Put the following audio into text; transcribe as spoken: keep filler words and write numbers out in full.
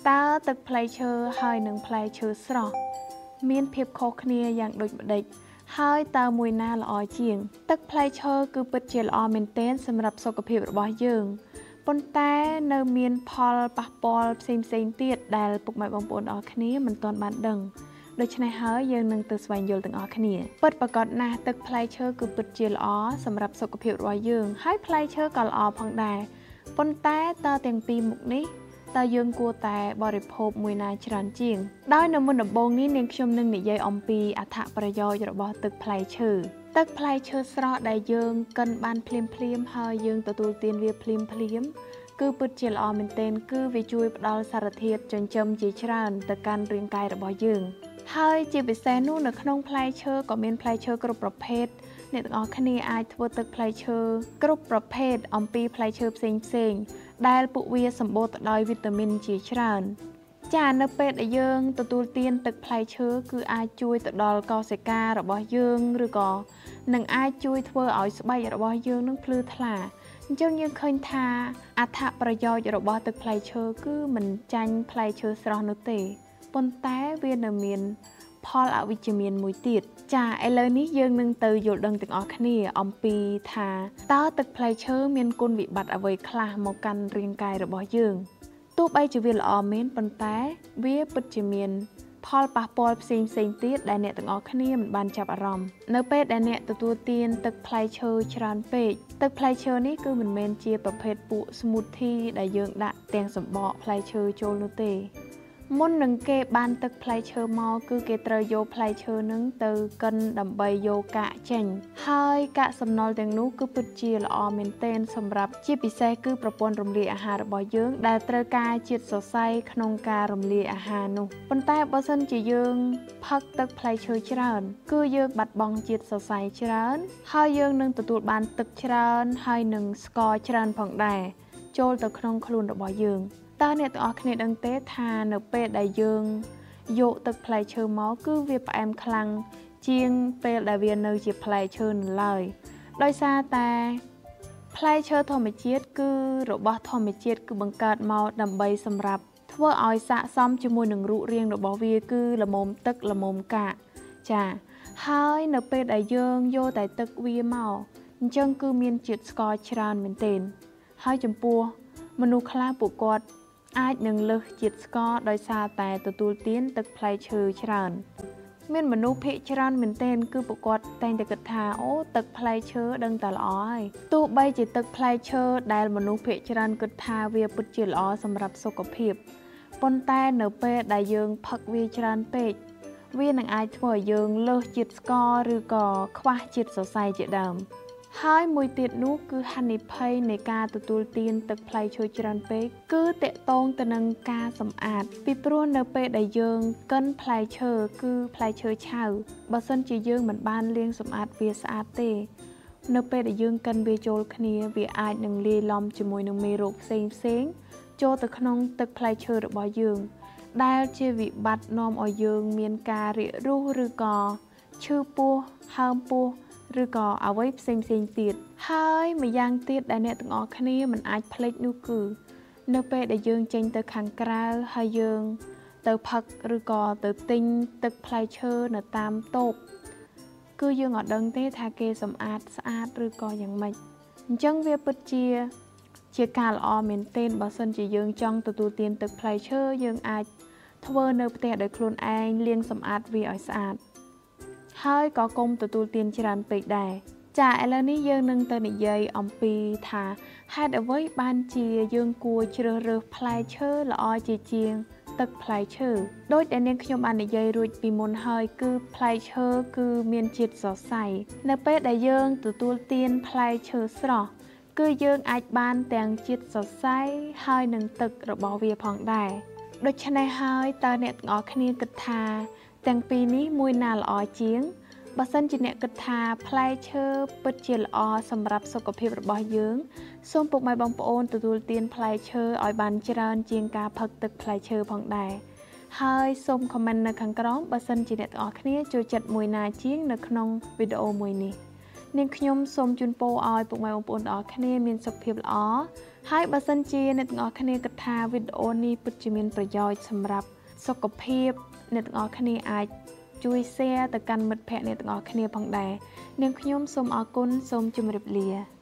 តើទឹកផ្លែឈើហើយនឹងផ្លែឈើស្រស់មានភាពខុសគ្នាយ៉ាងដូចម្តេចហើយតើមួយណាល្អជាងទឹកផ្លែឈើគឺពិតជាល្អមែនទែនសម្រាប់សុខភាពរបស់យើងប៉ុន្តែនៅមានផលប៉ះពាល់ផ្សេងផ្សេងទៀតដែលពុកម៉ែបងប្អូនអរគ្នាមិនទាន់បានដឹងដូច្នេះហើយយើងនឹងទៅស្វែងយល់ទាំងអស់គ្នាពិតប្រាកដណាស់ទឹកផ្លែឈើគឺពិតជាល្អសម្រាប់សុខភាពរបស់យើងហើយផ្លែឈើក៏ល្អផងដែរប៉ុន្តែតើទាំងពីរមុខនេះតើយើងគួរតែបរិភោគមួយណាច្រើនជាងដោយនៅមុនដំបូងនេះនាងខ្ញុំនឹងនិយាយអំពីអត្ថប្រយោជន៍របស់ទឹកផ្លែឈើទឹកផ្លែឈើស្រស់ដែលយើងកិនបានភ្លាមភ្លាមហើយយើងទទួលទានវាភ្លាមភ្លាមគឺពិតជាល្អមែនទែនគឺវាជួយផ្ដល់សារធាតុចិញ្ចឹមជាច្រើនទៅកាន់រាងកាយរបស់យើងហើយជាពិសេសនោះនៅក្នុងផ្លែឈើក៏មានផ្លែឈើគ្រប់ប្រភេទអ្នកទាំងអស់គ្នាអាចធ្វើទឹកផ្លែឈើគ្រប់ប្រភេទអំពីផ្លែឈើផ្សេងផ្សេងដែលពួកវាសម្បូរទៅដោយវីតាមីនជាច្រើនចានៅពេលដែលយើងទទួលទានទឹកផ្លែឈើគឺអាចជួយទៅដល់កោសិការបស់យើងឬក៏នឹងអាចជួយធ្វើឲ្យស្បែករបស់យើងនឹងភ្លឺថ្លាអញ្ចឹងយើងឃើញថាអត្ថប្រយោជន៍របស់ទឹកផ្លែឈើគឺមិនចាញ់ផ្លែឈើស្រស់នោះទេប៉ុន្តែវានៅមានផលអវិជ្ជមានមួយទៀតចាឥឡូវនេះយើងនឹងទៅយល់ដឹងទាំងអស់គ្នាអំពីថាតើទឹកផ្លែឈើមានគុណវិបត្តិអ្វីខ្លះមកកាន់រាងកាយរបស់យើងទោះបីជាវាល្អមែនប៉ុន្តែវាពិតជាមានផលប៉ះពាល់ផ្សេងផ្សេងទៀតដែលអ្នកទាំងអស់គ្នាមិនបានចាប់អារម្មណ៍នៅពេលដែលអ្នកទទួលទានទឹកផ្លែឈើច្រើនពេកទឹកផ្លែឈើនេះគឺមិនមែនជាប្រភេទពួក smoothie ដែលយើងដាក់ទាំងសម្បកផ្លែឈើចូលនោះទេមុននឹងគេបានទឹកផ្លែឈើមកគឺគេត្រូវយកផ្លែឈើនឹងទៅកិនដើម្បីយកកាកចេញហើយកាកសំណល់ទាំងនោះគឺពិតជាល្អមែនទែនសម្រាប់ជាពិសេសគឺប្រព័ន្ធរំលាយអាហាររបស់យើងដែលត្រូវការជាតិសរសៃក្នុងការរំលាយអាហារនោះប៉ុន្តែបើសិនជាយើងផឹកទឹកផ្លែឈើច្រើនគឺយើងបាត់បង់ជាតិសរសៃច្រើនហើយយើងនឹងទទួលបានទឹកច្រើនហើយនឹងស្ករច្រើនផងដែរចូលទៅក្នុងខ្លួនរបស់យើងតើអ្នកទាំងអស់គ្នាដឹងទេថានៅពេលដែលយើងយកទឹកផ្លែឈើមកគឺវាផ្អែមខ្លាំងជាងពេលដែលវានៅជាផ្លែឈើនៅឡើយដោយសារតែផ្លែឈើធម្មជាតិគឺរបស់ធម្មជាតិគឺបង្កើតមកដើម្បីសម្រាប់ធ្វើឲ្យស័ក្តិសមជាមួយនឹងរូបរាងរបស់វាគឺល្មមទឹកល្មមកាកចាហើយនៅពេលដែលយើងយកតែទឹកវាមកអញ្ចឹងគឺមានជាតិស្ករច្រើនមែនទែនហើយចំពោះមនុស្សខ្លះពួកគាត់អាចនឹងលើសជាតិស្ករដោយសារតែទទួលទានទឹកផ្លែឈើច្រើនមានមនុស្សភាគច្រើនមែនទែនគឺពួកគាត់តែងតែគិតថាអូទឹកផ្លែឈើដឹងតែល្អហើយទោះបីជាទឹកផ្លែឈើដែលមនុស្សភាគច្រើនគិតថាវាពិតជាល្អសម្រាប់សុខភាពប៉ុន្តែនៅពេលដែលយើងផឹកវាច្រើនពេកវានឹងអាចធ្វើឲ្យយើងលើសជាតិស្ករឬក៏ខ្វះជាតិសរសៃជាដើមហើយមួយទៀតនោះគឺហានិភ័យនៃការទទួលទានទឹកផ្លែឈើច្រើនពេកគឺតាក់ទងទៅនឹងការសម្អាតពីព្រោះនៅពេលដែលយើងកិនផ្លែឈើគឺផ្លែឈើឆៅបើសិនជាយើងមិនបានលាងសម្អាតវាស្អាតទេនៅពេលដែលយើងកិនវាចូលគ្នាវាអាចនឹងលាយឡំជាមួយនឹងមេរោគផ្សេងផ្សេងចូលទៅក្នុងទឹកផ្លែឈើរបស់យើងដែលជាវិបត្តិនាំឲ្យយើងមានការរាករូសឬក៏ឈឺពោះហើមពោះឬក៏អ្វីផ្សេងផ្សេងទៀតហើយម្យ៉ាងទៀតដែលអ្នកទាំងអស់គ្នាមិនអាចភ្លេចនោះគឺនៅពេលដែលយើងចេញទៅខាងក្រៅហើយយើងទៅផឹកឬក៏ទៅទិញទឹកផ្លែឈើនៅតាមតូបគឺយើងអត់ដឹងទេថាគេសម្អាតស្អាតឬក៏យ៉ាងម៉េចអញ្ចឹងវាពិតជាជាការល្អមែនទែនបើសិនជាយើងចង់ទទួលទានទឹកផ្លែឈើយើងអាចធ្វើនៅផ្ទះដោយខ្លួនឯងលាងសម្អាតវាឲ្យស្អាតហើយក៏កុំទទួលទានច្រើនពេកដែរចាឥឡូវនេះយើងនឹងទៅនិយាយអំពីថាហេតុអ្វីបានជាយើងគួរជ្រើសរើសផ្លែឈើល្អជាជាងទឹកផ្លែឈើដូចដែលនាងខ្ញុំបាននិយាយរួចពីមុនហើយគឺផ្លែឈើគឺមានជាតិសរសៃនៅពេលដែលយើងទទួលទានផ្លែឈើស្រស់គឺយើងអាចបានទាំងជាតិសរសៃហើយនិងទឹករបស់វាផងដែរដូច្នេះហើយតើអ្នកទាំងអស់គ្នាគិតថាទាំងពីរនេះមួយណាល្អជាងបើសិនជាអ្នកគិតថាផ្លែឈើពិតជាល្អសម្រាប់សុខភាពរបស់យើងសូមពុកម៉ែបងប្អូនទទួលទានផ្លែឈើឲ្យបានច្រើនជាងការផឹកទឹកផ្លែឈើផងដែរហើយសូម comment នៅខាងក្រោមបើសិនជាអ្នកទាំងអស់គ្នាចូលចិត្តមួយណាជាងនៅក្នុងវីដេអូមួយនេះនាងខ្ញុំសូមជូនពរឲ្យពុកម៉ែបងប្អូនទាំងអស់គ្នាមានសុខភាពល្អហើយបើសិនជាអ្នកទាំងអស់គ្នាគិតថាវីដេអូនេះពិតជាមានប្រយោជន៍សម្រាប់សុខភាពអ្នកទាំងអស់គ្នាអាចជួយ share ទៅកាន់មិត្តភ័ក្តិអ្នកទាំងអស់គ្នាផងដែរនាងខ្ញុំសូមអរគុណសូមជម្រាបលា